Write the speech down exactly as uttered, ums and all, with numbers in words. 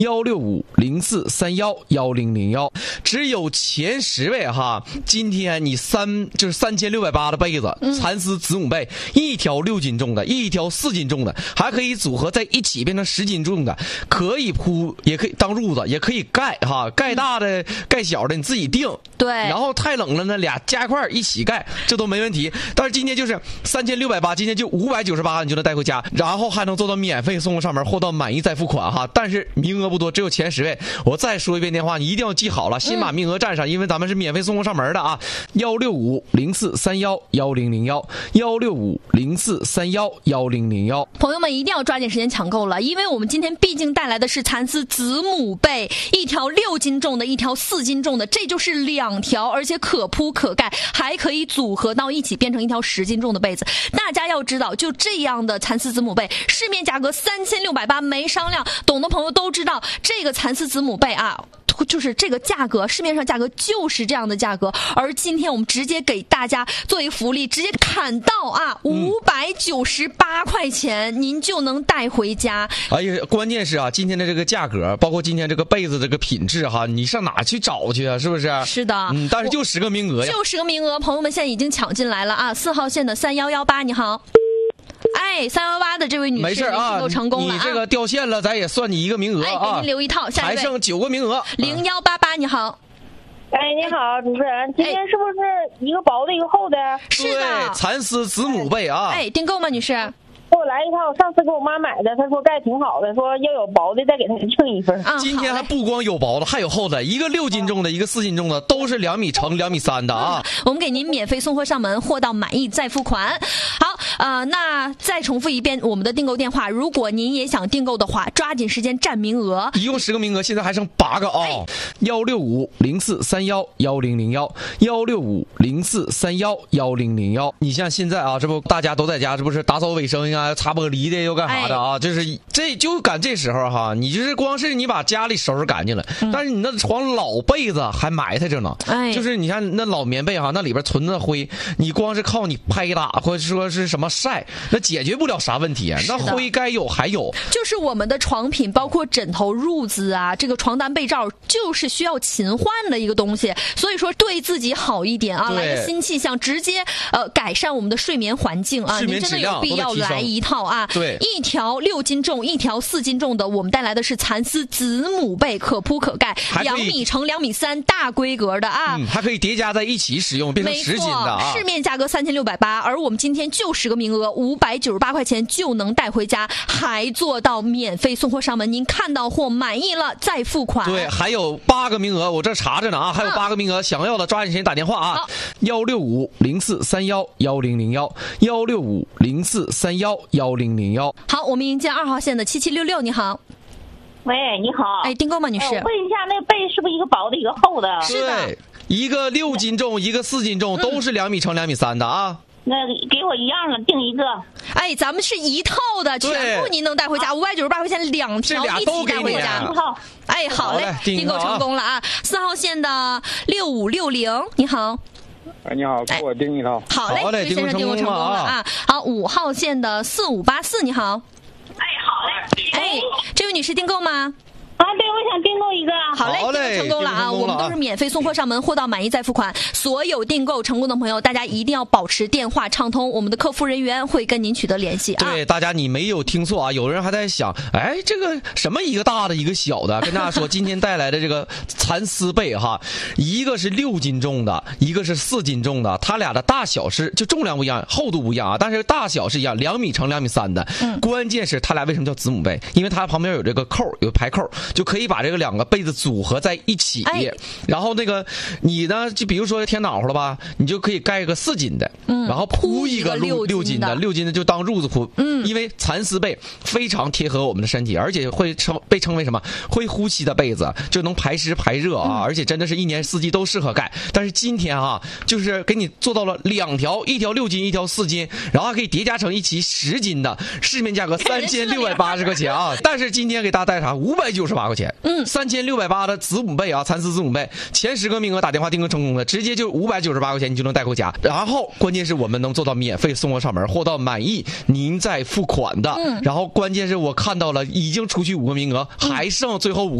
幺六五零四三幺幺零零幺，只有前十位哈。今天你三就是三千六百八的被子， 嗯、 蚕丝子母被，一条六斤重的，一条四斤重的，还可以组合在一起变成十斤重的，可以铺，也可以当褥子，也可以盖哈，盖大的、盖小的你自己定。 对， 然后太冷了呢，俩加一块一起盖，这都没问题。但是今天就是三千六百八，今天就五百九十八，你就能带回家，然后还能做到免费送上门，货到满意再付款哈。但是名额不多，只有前十位。我再说一遍电话，你一定要记好了，先把名额占上，因为咱们是免费送货上门的啊。幺六五零四三幺幺零零幺，幺六五零四三幺幺零零幺。 朋友们一定要抓紧时间抢购了，因为我们今天毕竟带来的是蚕丝子母被，一条六斤重的，一条四斤重的，这就是两条，而且可铺可盖，还可以组合到一起变成一条十斤重的被子。大家要知道，就这样的蚕丝子母被，市面价格三千六百八，没商量。懂的朋友都知道，这个蚕丝子母被啊，就是这个价格，市面上价格就是这样的价格。而今天我们直接给大家做一个福利，直接砍到啊五百九十八块钱，嗯、您就能带回家。 哎呀，关键是啊，今天的这个价格，包括今天这个被子这个品质哈，你上哪去找去啊？是不是？ 是的， 嗯，但是就十个名额呀， 就十个名额，朋友们现在已经抢进来了啊！四号线的三幺幺八，你好。哎，三幺八的这位女士， 没事啊， 订购成功了啊！ 你这个掉线了，咱也算你一个名额啊， 哎，给您留一套。下一位还剩九个名额。 零幺八八，你好。 哎，你好，主持人，今天是不是一个薄的，一个厚的？ 是的， 对，蚕丝子母被啊。 哎，订购吗，女士？ 给我来一套，上次给我妈买的，她说盖挺好的，说要有薄的再给她剩一份。 嗯、 今天还不光有薄的，还有厚的，一个六斤重的，一个四斤重的，都是两米乘两米三的啊、 嗯。我们给您免费送货上门，货到满意再付款。好，呃，那再重复一遍我们的订购电话，如果您也想订购的话，抓紧时间占名额。 一共十个名额，现在还剩八个啊、哦！幺六五零四三幺幺零零幺，幺六五零四三幺幺零零幺。你像现在啊，这不大家都在家，这不是打扫卫生呀、擦玻璃的。又干啥的啊？就是这就赶这时候哈，你就是光是你把家里收拾干净了，嗯、但是你那床老被子还埋汰着呢。 哎， 就是你看那老棉被哈，那里边存着灰，你光是靠你拍打或者说是什么晒，那解决不了啥问题啊。那灰该有还有。 就是我们的床品，包括枕头、褥子啊，这个床单被罩，就是需要勤换的一个东西。所以说，对自己好一点啊，来个新气象，直接呃改善我们的睡眠环境啊。您真的有必要来一套啊。 对。 一条六斤重，一条四斤重的，我们带来的是蚕丝子母被，可铺可盖，两米乘两米三，大规格的啊、 嗯，还可以叠加在一起使用，变成十斤的啊。 市面价格三千六百八，而我们今天就十个名额，五百九十八块钱就能带回家，还做到免费送货上门。您看到货满意了再付款。 对，还有八个名额，我这查着呢啊，还有八个名额，想要的抓紧时间打电话啊，幺六五零四三幺幺零零幺，幺六五零四三幺幺零零幺。 好，我们迎接二号线的七七六六，你好。 喂，你好。 哎，订购吗，女士？ 呃、问一下，那个被是不是一个薄的，一个厚的？ 是的， 对，一个六斤重，一个四斤重，都是两米乘两米三的啊。 那给我一样的，订一个。 哎，咱们是一套的，全部您能带回家，五百九十八块钱两条一起带回家。哎，好嘞，订购成功了啊！四号线的六五六零，你好。 哎，你好，给我订一套。 好嘞， 好嘞， 先生订购成功了啊！好，五号线的四五八四，你好。 哎，好嘞。 哎，这位女士订购吗？ 啊，对，我想订购一个。 好嘞，订购成功了啊！我们都是免费送货上门，货到满意再付款。所有订购成功的朋友，大家一定要保持电话畅通，我们的客服人员会跟您取得联系啊。 对，大家你没有听错啊！有人还在想，哎，这个什么一个大的，一个小的？跟大家说，今天带来的这个蚕丝被哈，一个是六斤重的，一个是四斤重的，它俩的大小是就重量不一样，厚度不一样啊，但是大小是一样，两米乘两米三的。嗯，关键是它俩为什么叫子母被？因为它旁边有这个扣，有排扣。就可以把这个两个被子组合在一起，哎、然后那个你呢，就比如说天暖和了吧，你就可以盖个四斤的，嗯、然后铺一个六六斤的，六斤的就当褥子铺。嗯，因为蚕丝被非常贴合我们的身体，而且会称被称为什么会呼吸的被子，就能排湿排热啊，嗯、而且真的是一年四季都适合盖。但是今天啊，就是给你做到了两条，一条六斤，一条四斤，然后还可以叠加成一起十斤的，市面价格三千六百八十块钱啊！但是今天给大家带啥五百九十八。 八块钱。 嗯， 三千六百八的子母被啊，蚕丝子母被，前十个名额打电话订购成功的，直接就五百九十八块钱你就能带回家。然后关键是我们能做到免费送货上门，货到满意您再付款的。 嗯， 然后关键是我看到了已经出去五个名额，还剩最后五。